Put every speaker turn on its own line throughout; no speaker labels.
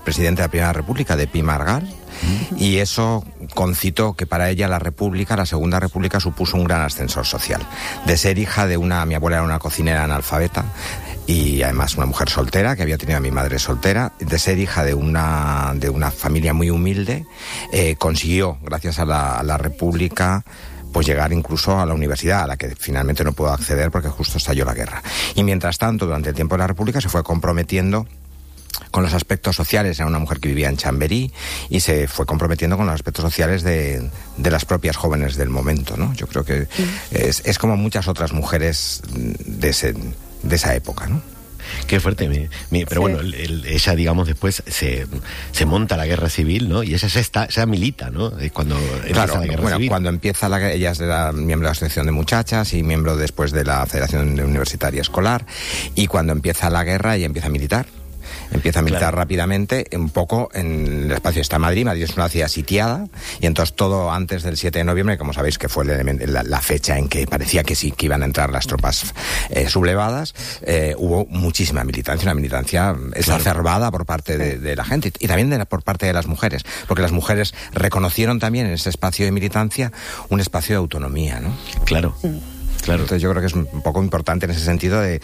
presidente de la Primera República, de Pi Margall, y eso concitó que para ella la República, la Segunda República, supuso un gran ascensor social. De ser hija de mi abuela era una cocinera analfabeta, y además una mujer soltera, que había tenido a mi madre soltera, de ser hija de una familia muy humilde, consiguió, gracias a la República, pues llegar incluso a la universidad, a la que finalmente no pudo acceder porque justo estalló la guerra. Y mientras tanto, durante el tiempo de la República, se fue comprometiendo con los aspectos sociales. Era una mujer que vivía en Chamberí y se fue comprometiendo con los aspectos sociales de las propias jóvenes del momento, ¿no? Yo creo que es como muchas otras mujeres de esa época, ¿no?
Qué fuerte. Pero bueno, ella, digamos, después se monta la guerra civil, ¿no? Y ella ya milita, ¿no? Es cuando empieza la guerra civil.
Cuando empieza la guerra, ella era miembro de la Asociación de Muchachas y miembro después de la Federación Universitaria Escolar, y cuando empieza la guerra ella empieza a militar. Empieza a militar rápidamente, un poco en el espacio está Madrid. Madrid es una ciudad sitiada, y entonces todo antes del 7 de noviembre, como sabéis que fue la fecha en que parecía que sí, que iban a entrar las tropas sublevadas, hubo muchísima militancia, una militancia exacerbada por parte de la gente, y también por parte de las mujeres, porque las mujeres reconocieron también en ese espacio de militancia un espacio de autonomía, ¿no?
Claro. Claro.
Entonces yo creo que es un poco importante en ese sentido de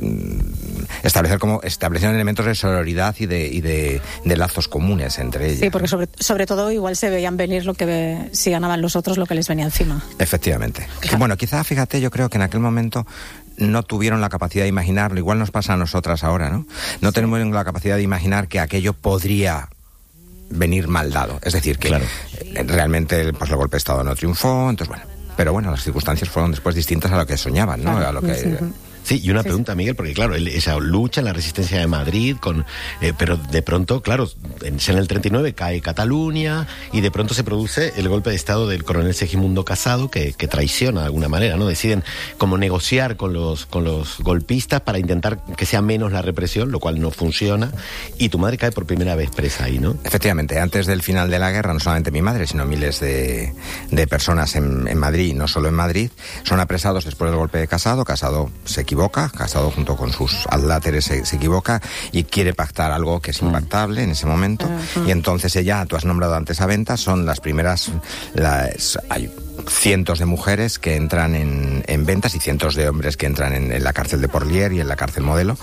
establecer elementos de sororidad y de lazos comunes entre ellas.
Sí, porque sobre todo igual se veían venir si ganaban los otros, lo que les venía encima.
Efectivamente.
Claro.
Bueno, quizá, fíjate, yo creo que en aquel momento no tuvieron la capacidad de imaginarlo. Igual nos pasa a nosotras ahora, ¿no? No tenemos la capacidad de imaginar que aquello podría venir mal dado. Es decir, que realmente pues, el golpe de Estado no triunfó, entonces bueno. Pero bueno, las circunstancias fueron después distintas a lo que soñaban, ¿no?
Claro,
a lo que...
Sí, y una pregunta, Miguel, porque claro, esa lucha en la resistencia de Madrid, pero de pronto, claro, en el 39 cae Cataluña y de pronto se produce el golpe de Estado del coronel Segismundo Casado que traiciona de alguna manera, ¿no? Deciden como negociar con los golpistas para intentar que sea menos la represión, lo cual no funciona, y tu madre cae por primera vez presa ahí, ¿no?
Efectivamente, antes del final de la guerra, no solamente mi madre, sino miles de personas en Madrid, no solo en Madrid, son apresados después del golpe de Casado. Casado se equivoca, Casado junto con sus adláteres se equivoca y quiere pactar algo que es impactable en ese momento, y entonces ella, tú has nombrado antes a Ventas, son las primeras, hay cientos de mujeres que entran en Ventas y cientos de hombres que entran en la cárcel de Porlier y en la cárcel Modelo,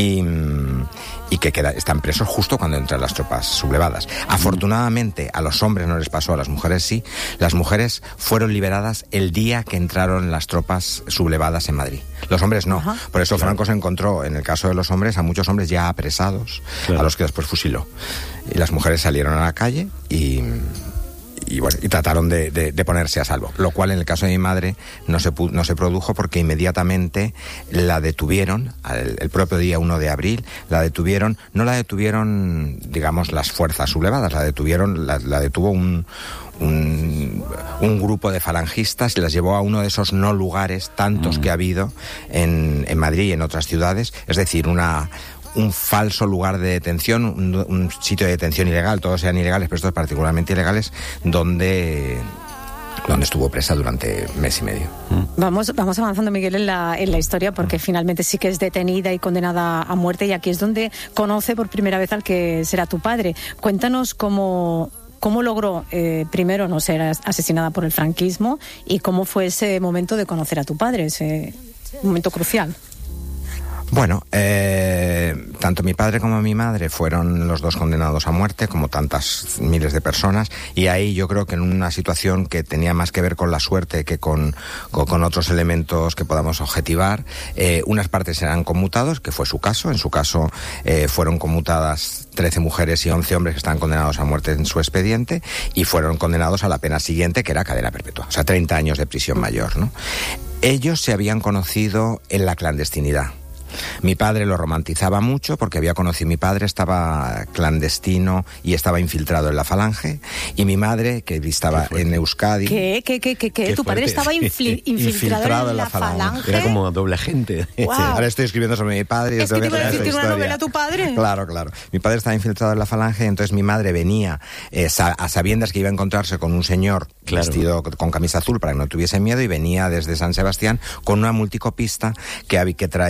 y que están presos justo cuando entran las tropas sublevadas. Afortunadamente a los hombres no les pasó, a las mujeres sí. Las mujeres fueron liberadas el día que entraron las tropas sublevadas en Madrid. Los hombres no. Ajá. Por eso Franco se encontró, en el caso de los hombres, a muchos hombres ya apresados, a los que después fusiló. Y las mujeres salieron a la calle y trataron de ponerse a salvo, lo cual en el caso de mi madre no se produjo, porque inmediatamente la detuvieron, el propio día 1 de abril, no la detuvieron, digamos, las fuerzas sublevadas, la detuvo un grupo de falangistas y las llevó a uno de esos no lugares, tantos que ha habido en Madrid y en otras ciudades, es decir, un falso lugar de detención, un sitio de detención ilegal, todos eran ilegales, pero estos particularmente ilegales, donde estuvo presa durante mes y medio.
Vamos avanzando, Miguel, en la historia, porque finalmente sí que es detenida y condenada a muerte, y aquí es donde conoce por primera vez al que será tu padre. Cuéntanos cómo logró primero no ser asesinada por el franquismo, y cómo fue ese momento de conocer a tu padre, ese momento crucial.
Bueno, tanto mi padre como mi madre fueron los dos condenados a muerte, como tantas miles de personas, y ahí yo creo que en una situación que tenía más que ver con la suerte que con otros elementos que podamos objetivar, unas partes eran conmutados, que fue su caso. En su caso fueron conmutadas 13 mujeres y 11 hombres que estaban condenados a muerte en su expediente, y fueron condenados a la pena siguiente, que era cadena perpetua, o sea, 30 años de prisión mayor, ¿no? Ellos se habían conocido en la clandestinidad. Mi padre lo romantizaba mucho porque mi padre estaba clandestino y estaba infiltrado en la Falange, y mi madre, que estaba en Euskadi...
¿Qué? ¿Tu padre estaba infiltrado en la Falange?
Era como doble agente.
Wow.
Sí, ahora estoy escribiendo sobre mi padre.
Es que te iba a decir, ¿tiene una novela tu padre?
Claro. Mi padre estaba infiltrado en la Falange, y entonces mi madre venía a sabiendas que iba a encontrarse con un señor vestido con camisa azul para que no tuviese miedo, y venía desde San Sebastián con una multicopista que traían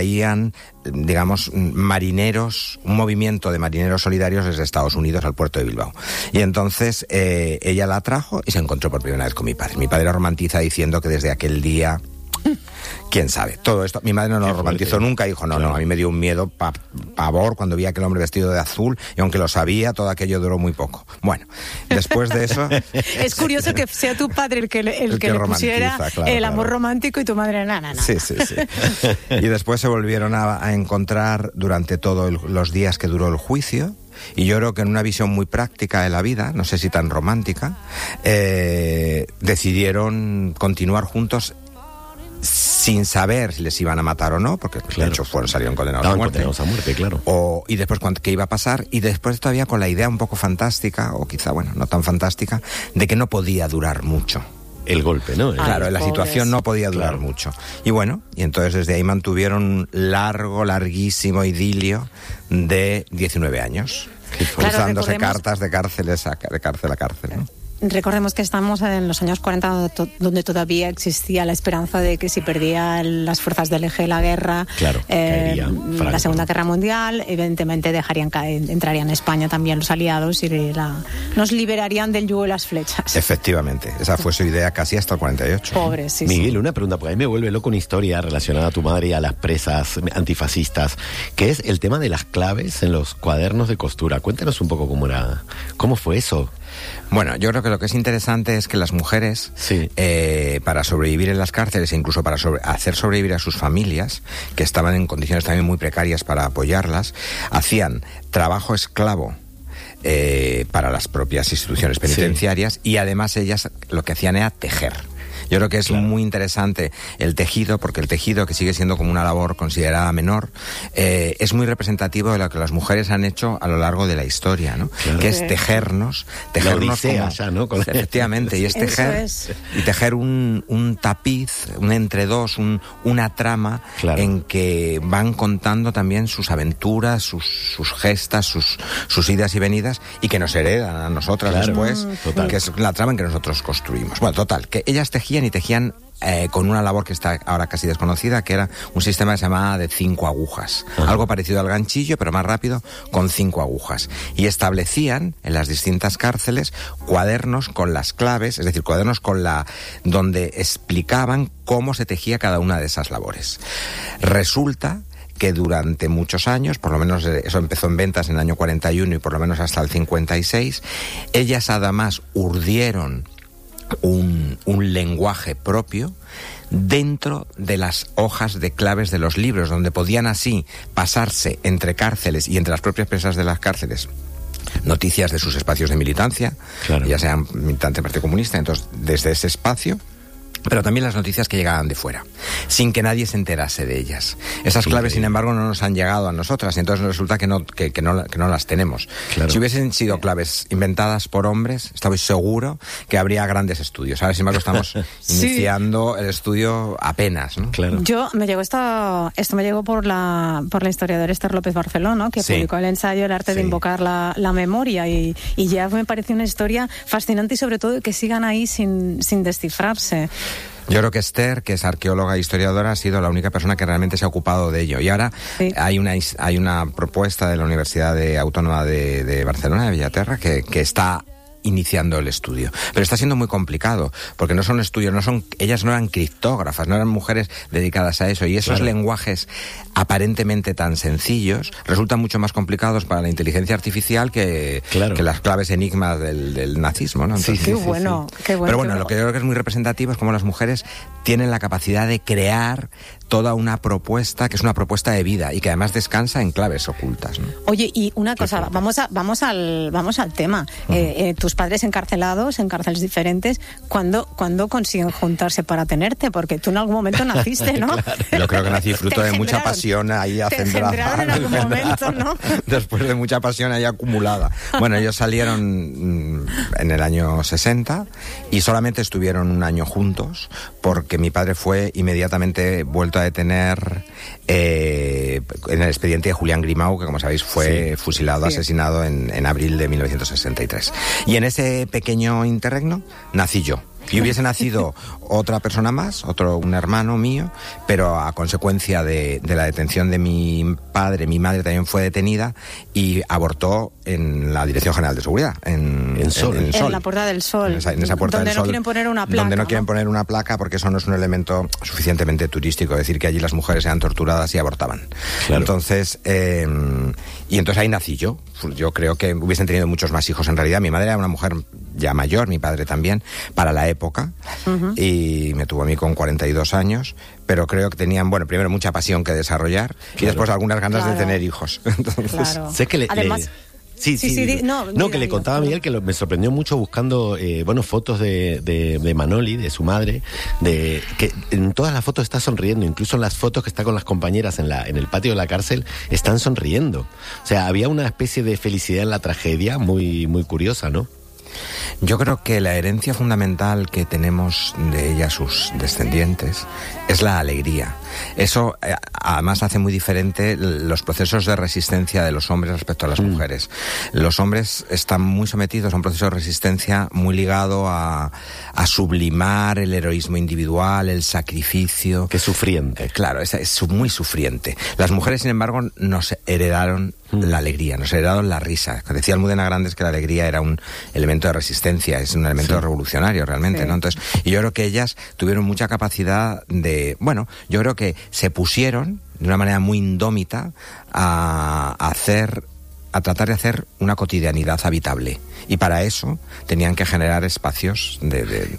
venían, digamos, marineros, un movimiento de marineros solidarios desde Estados Unidos al puerto de Bilbao. Y entonces ella la trajo y se encontró por primera vez con mi padre. Mi padre romantiza diciendo que desde aquel día... ¿Quién sabe? Todo esto, mi madre no lo romantizó nunca, dijo, no, a mí me dio un miedo, pavor, cuando vi a aquel hombre vestido de azul, y aunque lo sabía, todo aquello duró muy poco. Bueno, después de eso...
Es curioso que sea tu padre el que le pusiera el amor romántico y tu madre nada.
Sí. Y después se volvieron a encontrar durante todos los días que duró el juicio, y yo creo que en una visión muy práctica de la vida, no sé si tan romántica, decidieron continuar juntos sin saber si les iban a matar o no, porque de hecho salieron condenados a muerte.
Claro.
Y después qué iba a pasar, y después todavía con la idea un poco fantástica, o quizá, no tan fantástica, de que no podía durar mucho.
El golpe, ¿no?
Claro, la situación no podía durar mucho. Y entonces desde ahí mantuvieron un larguísimo idilio de 19 años, cruzándose cartas de cárcel a cárcel, ¿no?
Recordemos que estamos en los años 40, donde todavía existía la esperanza de que si perdía las fuerzas del eje la guerra, la Segunda Guerra Mundial, evidentemente entrarían en España también los aliados y nos liberarían del yugo de las flechas.
Efectivamente, esa fue su idea casi hasta el 48.
Pobre, sí.
Miguel, una pregunta, porque a mí me vuelve loco una historia relacionada a tu madre y a las presas antifascistas, que es el tema de las claves en los cuadernos de costura. Cuéntanos un poco cómo fue eso.
Bueno, yo creo que lo que es interesante es que las mujeres, para sobrevivir en las cárceles e incluso para hacer sobrevivir a sus familias, que estaban en condiciones también muy precarias para apoyarlas, hacían trabajo esclavo para las propias instituciones penitenciarias, y además ellas lo que hacían era tejer. Yo creo que es muy interesante el tejido, porque el tejido, que sigue siendo como una labor considerada menor, es muy representativo de lo que las mujeres han hecho a lo largo de la historia, ¿no? Claro. Que es tejernos
Odisea,
como... ¿no? Efectivamente, y es tejer, y tejer un tapiz, un entredos, una trama en que van contando también sus aventuras, sus gestas, sus idas y venidas, y que nos heredan a nosotras después, que es la trama en que nosotros construimos. Bueno, total, que ellas tejían con una labor que está ahora casi desconocida, que era un sistema que se llamaba de 5 agujas. Algo parecido al ganchillo, pero más rápido, con 5 agujas. Y establecían en las distintas cárceles cuadernos con las claves, es decir, cuadernos donde explicaban cómo se tejía cada una de esas labores. Resulta que durante muchos años, por lo menos eso empezó en ventas en el año 41 y por lo menos hasta el 56, ellas además urdieron un lenguaje propio dentro de las hojas de claves de los libros, donde podían así pasarse entre cárceles y entre las propias presas de las cárceles noticias de sus espacios de militancia, ya sean militantes del Partido Comunista, entonces desde ese espacio, pero también las noticias que llegaban de fuera, sin que nadie se enterase de ellas. Esas claves, sin embargo, no nos han llegado a nosotras, y entonces resulta que no las tenemos. Si hubiesen sido claves inventadas por hombres, estoy seguro que habría grandes estudios. Ahora, sin embargo, estamos iniciando el estudio apenas, ¿no?
Yo me llegó esto me llegó por la historiadora Esther López Barceló, ¿no? Que publicó el ensayo El arte de invocar la memoria, y ya me pareció una historia fascinante, y sobre todo que sigan ahí sin descifrarse.
Yo creo que Esther, que es arqueóloga e historiadora, ha sido la única persona que realmente se ha ocupado de ello. Y ahora hay una propuesta de la Universidad Autónoma de Barcelona, de Bellaterra, que está iniciando el estudio. Pero está siendo muy complicado, porque no son estudios, ellas no eran criptógrafas, no eran mujeres dedicadas a eso, y esos lenguajes aparentemente tan sencillos resultan mucho más complicados para la inteligencia artificial que las claves enigmas del nazismo, ¿no? Entonces,
qué bueno.
Pero bueno, lo que yo creo que es muy representativo es cómo las mujeres tienen la capacidad de crear toda una propuesta que es una propuesta de vida y que además descansa en claves ocultas, ¿no?
Oye, y una cosa, vamos al tema. Tus padres encarcelados en cárceles diferentes, ¿cuándo consiguen juntarse para tenerte? Porque tú en algún momento naciste, ¿no?
Yo creo que nací fruto de mucha pasión ahí acendrada.
En algún momento, ¿no?
Después de mucha pasión ahí acumulada. Bueno, ellos salieron en el año 60 y solamente estuvieron un año juntos, porque mi padre fue inmediatamente vuelto a detener en el expediente de Julián Grimau, que como sabéis fue fusilado, asesinado en abril de 1963. Y en ese pequeño interregno nací yo. Y hubiese nacido otra persona más, un hermano mío, pero a consecuencia de la detención de mi padre, mi madre también fue detenida y abortó en la Dirección General de Seguridad, en Sol.
En la Puerta del Sol.
En esa Puerta
donde
del
no
Sol,
quieren poner una placa.
Donde no quieren poner una placa porque eso no es un elemento suficientemente turístico, es decir, que allí las mujeres eran torturadas y abortaban. Claro. Entonces, y entonces ahí nací yo. Yo creo que hubiesen tenido muchos más hijos en realidad. Mi madre era una mujer ya mayor, mi padre también, para la época, y me tuvo a mí con 42 años, pero creo que tenían, bueno, primero mucha pasión que desarrollar y después algunas ganas de tener hijos. Entonces,
sé que
además...
Sí, que le contaba a Miguel que me sorprendió mucho buscando fotos de Manoli, de su madre, de que en todas las fotos está sonriendo, incluso en las fotos que está con las compañeras en el patio de la cárcel están sonriendo. O sea, había una especie de felicidad en la tragedia muy, muy curiosa, ¿no?
Yo creo que la herencia fundamental que tenemos de ella, sus descendientes, es la alegría. Eso además hace muy diferente los procesos de resistencia de los hombres respecto a las mujeres. Los hombres están muy sometidos a un proceso de resistencia muy ligado a sublimar el heroísmo individual, el sacrificio.
Qué sufriente.
Claro, es muy sufriente. Las mujeres, sin embargo, nos heredaron la alegría, nos heredaron la risa. Decía Almudena Grandes que la alegría era un elemento de resistencia, es un elemento revolucionario realmente, ¿no? Entonces, y yo creo que ellas tuvieron mucha capacidad de, yo creo que se pusieron de una manera muy indómita a tratar de hacer una cotidianidad habitable. Y para eso tenían que generar espacios de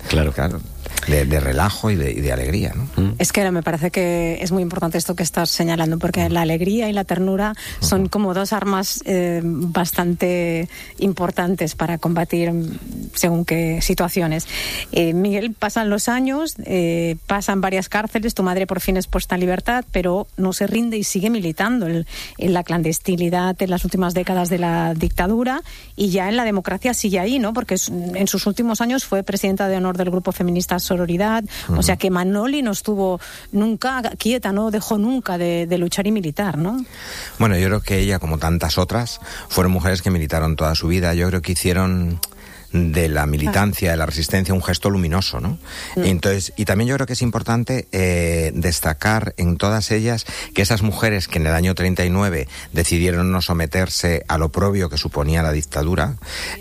relajo y de alegría, ¿no?
Es que ahora me parece que es muy importante esto que estás señalando, porque la alegría y la ternura son como dos armas bastante importantes para combatir según qué situaciones. Miguel, pasan los años, pasan varias cárceles, tu madre por fin es puesta en libertad, pero no se rinde y sigue militando en la clandestinidad en las últimas décadas de la dictadura, y ya en la democracia sigue ahí, ¿no? Porque en sus últimos años fue presidenta de honor del grupo feminista Sororidad, o sea que Manoli no estuvo nunca quieta, no dejó nunca de luchar y militar, ¿no?
Bueno, yo creo que ella, como tantas otras, fueron mujeres que militaron toda su vida. Yo creo que hicieron de la militancia, de la resistencia, un gesto luminoso, ¿no? Y también yo creo que es importante destacar en todas ellas que esas mujeres que en el año 39 decidieron no someterse al oprobio que suponía la dictadura,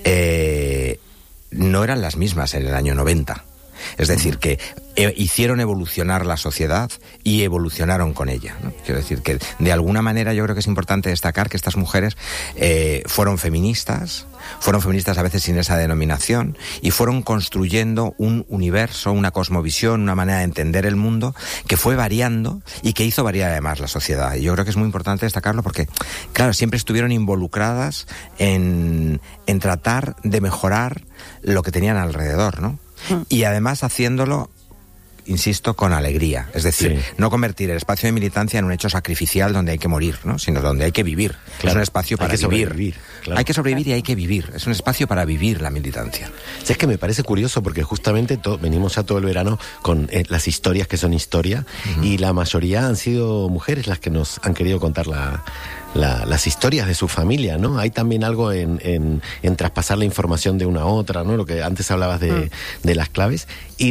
no eran las mismas en el año 90. Es decir, que hicieron evolucionar la sociedad y evolucionaron con ella, ¿no? Quiero decir que de alguna manera yo creo que es importante destacar que estas mujeres fueron feministas a veces sin esa denominación, y fueron construyendo un universo, una cosmovisión, una manera de entender el mundo que fue variando y que hizo variar además la sociedad. Y yo creo que es muy importante destacarlo porque, claro, siempre estuvieron involucradas en tratar de mejorar lo que tenían alrededor, ¿no? Y además haciéndolo, insisto, con alegría. Es decir, no convertir el espacio de militancia en un hecho sacrificial donde hay que morir, ¿no? Sino donde hay que vivir. Claro. Es un espacio para vivir. Claro. Hay que sobrevivir y hay que vivir. Es un espacio para vivir la militancia.
Es que me parece curioso porque justamente venimos ya todo el verano con las historias que son historia, y la mayoría han sido mujeres las que nos han querido contar las historias de su familia, ¿no? Hay también algo en traspasar la información de una a otra, ¿no? Lo que antes hablabas de las claves,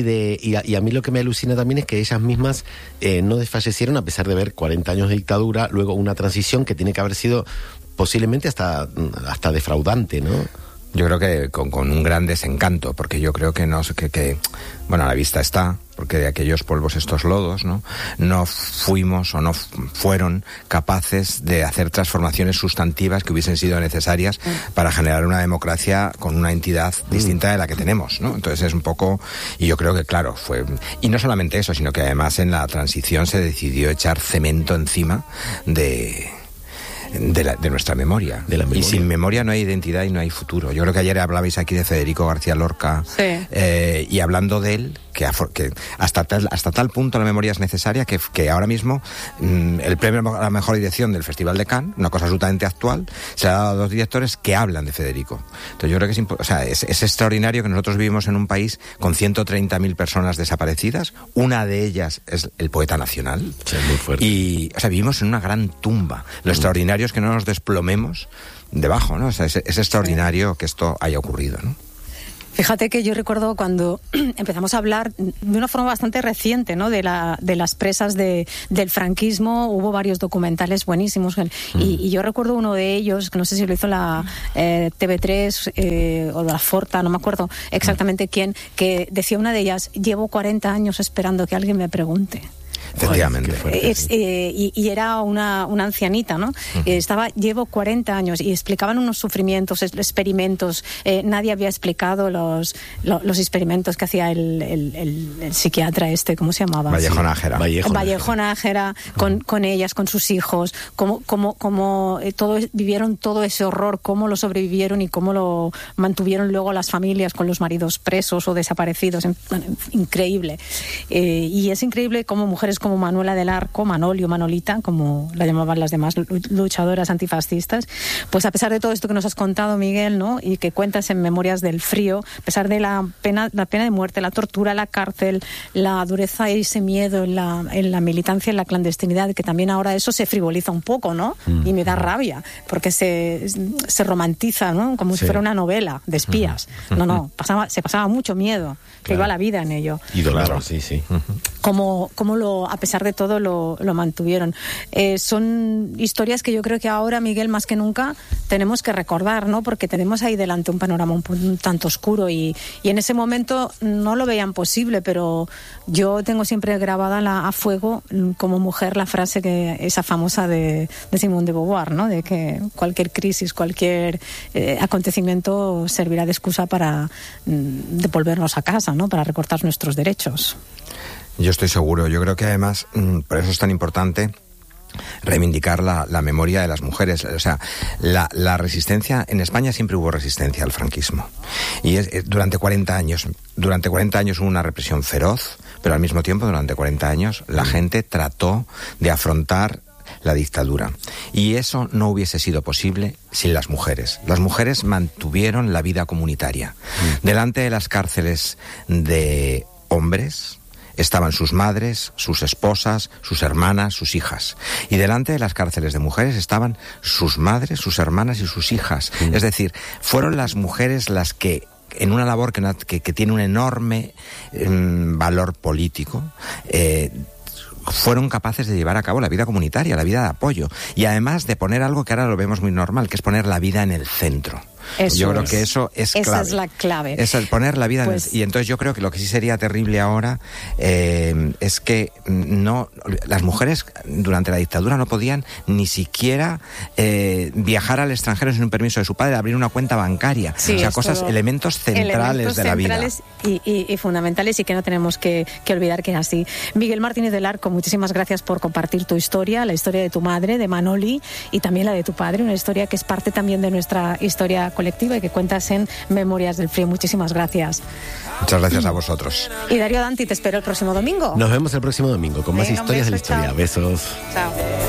y a mí lo que me alucina también es que ellas mismas no desfallecieron a pesar de ver 40 años de dictadura, luego una transición que tiene que haber sido posiblemente hasta defraudante, ¿no?
Yo creo que con un gran desencanto, porque yo creo que bueno, a la vista está, porque de aquellos polvos estos lodos, no fuimos o no fueron capaces de hacer transformaciones sustantivas que hubiesen sido necesarias para generar una democracia con una entidad distinta de la que tenemos, ¿no? Entonces es un poco, y yo creo que claro, y no solamente eso, sino que además en la transición se decidió echar cemento encima de nuestra memoria. Y sin memoria no hay identidad y no hay futuro. Yo creo que ayer hablabais aquí de Federico García Lorca, y hablando de él, que hasta tal punto la memoria es necesaria que ahora mismo el premio a la mejor dirección del Festival de Cannes, una cosa absolutamente actual, se ha dado a 2 directores que hablan de Federico. Entonces yo creo que es extraordinario que nosotros vivimos en un país con 130.000 personas desaparecidas. Una de ellas es el poeta nacional.
Sí, muy fuerte.
Y vivimos en una gran tumba. Lo extraordinario es que no nos desplomemos debajo, ¿no? Es extraordinario que esto haya ocurrido, ¿no?
Fíjate que yo recuerdo cuando empezamos a hablar de una forma bastante reciente, ¿no? de las presas del franquismo. Hubo varios documentales buenísimos y yo recuerdo uno de ellos, que no sé si lo hizo la TV3 o la Forta, no me acuerdo exactamente quién, que decía una de ellas: llevo 40 años esperando que alguien me pregunte.
Efectivamente.
Y era una ancianita, ¿no? Llevo 40 años y explicaban unos sufrimientos, experimentos. Nadie había explicado los experimentos que hacía el psiquiatra ¿cómo se llamaba?
Vallejo Nájera.
Vallejo Nájera, con ellas, con sus hijos, cómo vivieron todo ese horror, cómo lo sobrevivieron y cómo lo mantuvieron luego las familias con los maridos presos o desaparecidos. Increíble. Y es increíble cómo mujeres como Manuela del Arco, Manoli o Manolita, como la llamaban las demás luchadoras antifascistas, pues a pesar de todo esto que nos has contado, Miguel, ¿no? Y que cuentas en Memorias del Frío, a pesar de la pena de muerte, la tortura, la cárcel, la dureza y ese miedo en la militancia, en la clandestinidad, que también ahora eso se frivoliza un poco, ¿no? Y me da rabia, porque se romantiza, ¿no? Como si fuera una novela de espías. No, se pasaba mucho miedo, que iba la vida en ello.
Y dolor, sí.
Como a pesar de todo lo mantuvieron. Son historias que yo creo que ahora, Miguel, más que nunca tenemos que recordar, ¿no? Porque tenemos ahí delante un panorama un tanto oscuro y en ese momento no lo veían posible, pero yo tengo siempre grabada a fuego como mujer la frase esa famosa de Simone de Beauvoir, ¿no? De que cualquier crisis, cualquier acontecimiento servirá de excusa para devolvernos a casa, ¿no? Para recortar nuestros derechos.
Yo estoy seguro. Yo creo que además, por eso es tan importante reivindicar la memoria de las mujeres. O sea, la resistencia, en España siempre hubo resistencia al franquismo. Y durante 40 años hubo una represión feroz, pero al mismo tiempo, durante 40 años, la gente trató de afrontar la dictadura. Y eso no hubiese sido posible sin las mujeres. Las mujeres mantuvieron la vida comunitaria. Delante de las cárceles de hombres estaban sus madres, sus esposas, sus hermanas, sus hijas. Y delante de las cárceles de mujeres estaban sus madres, sus hermanas y sus hijas. Es decir, fueron las mujeres las que, en una labor que tiene un enorme valor político, fueron capaces de llevar a cabo la vida comunitaria, la vida de apoyo. Y además de poner algo que ahora lo vemos muy normal, que es poner la vida en el centro. Yo creo que eso es clave.
Esa es la clave.
Es el poner la vida y entonces yo creo que lo que sí sería terrible ahora es que las mujeres durante la dictadura no podían ni siquiera viajar al extranjero sin un permiso de su padre, abrir una cuenta bancaria.
Sí,
elementos centrales de la vida.
Y fundamentales y que no tenemos que olvidar que es así. Miguel Martínez del Arco, muchísimas gracias por compartir tu historia, la historia de tu madre, de Manoli, y también la de tu padre, una historia que es parte también de nuestra historia colectiva y que cuentas en Memorias del Frío. Muchísimas gracias.
Muchas gracias a vosotros.
Y Darío Danti, te espero el próximo domingo.
Nos vemos el próximo domingo con más historias de la historia. Besos.
Chao.